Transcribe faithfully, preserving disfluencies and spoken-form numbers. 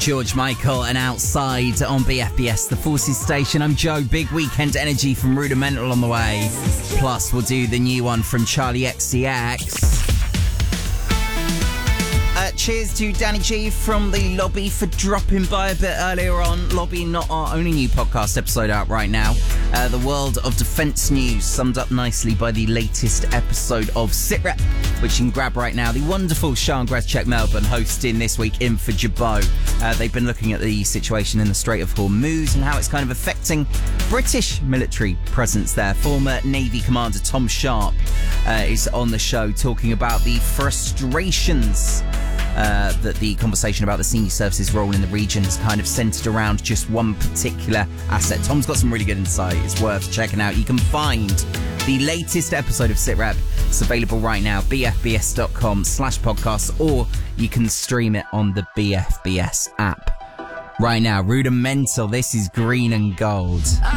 George Michael and Outside on B F B S, the Forces station. I'm Joe. Big weekend energy from Rudimental on the way. Plus, we'll do the new one from Charlie X C X. Uh, cheers to Danny G from the Lobby for dropping by a bit earlier on. Lobby, not our only new podcast episode out right now. Uh, the world of defence news summed up nicely by the latest episode of SitRep, which you can grab right now. The wonderful Sian Grazchek Melbourne hosting this week in for Jabot. Uh, they've been looking at the situation in the Strait of Hormuz and how it's kind of affecting British military presence there. Former Navy Commander Tom Sharp uh, is on the show talking about the frustrations Uh, that the conversation about the senior services role in the region is kind of centred around just one particular asset. Tom's got some really good insight. It's worth checking out. You can find the latest episode of SitRep. It's available right now, bfbs.com slash podcasts, or you can stream it on the B F B S app. Right now, Rudimental, this is Green and Gold.